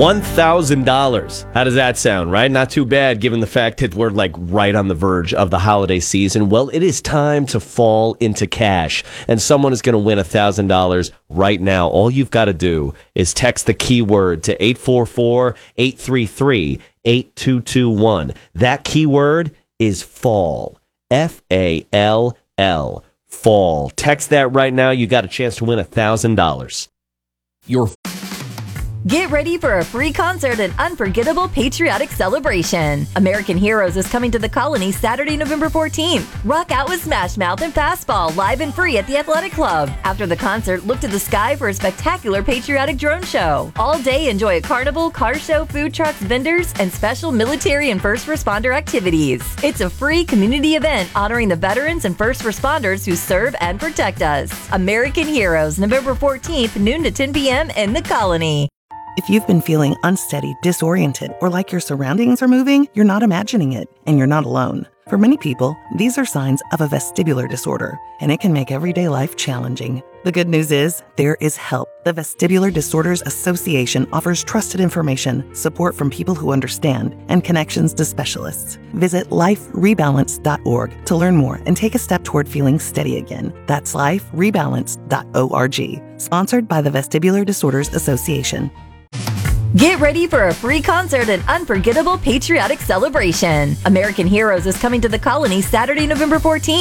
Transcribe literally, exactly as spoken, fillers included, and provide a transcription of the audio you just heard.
one thousand dollars. How does that sound, right? Not too bad given the fact that we're like right on the verge of the holiday season. Well, it is time to fall into cash, and someone is going to win one thousand dollars right now. All you've got to do is text the keyword to eight four four, eight three three, eight two two one. That keyword is fall. F A L L. Fall. Text that right now. You got a chance to win one thousand dollars. Your Get ready for a free concert and unforgettable patriotic celebration. American Heroes is coming to the Colony Saturday, November fourteenth. Rock out with Smash Mouth and Fastball live and free at the Athletic Club. After the concert, look to the sky for a spectacular patriotic drone show. All day, enjoy a carnival, car show, food trucks, vendors, and special military and first responder activities. It's a free community event honoring the veterans and first responders who serve and protect us. American Heroes, November fourteenth, noon to ten p.m. in the Colony. If you've been feeling unsteady, disoriented, or like your surroundings are moving, you're not imagining it, and you're not alone. For many people, these are signs of a vestibular disorder, and it can make everyday life challenging. The good news is, there is help. The Vestibular Disorders Association offers trusted information, support from people who understand, and connections to specialists. Visit life rebalance dot org to learn more and take a step toward feeling steady again. That's life rebalance dot org. Sponsored by the Vestibular Disorders Association. Get ready for a free concert and unforgettable patriotic celebration. American Heroes is coming to the Colony Saturday, November fourteenth.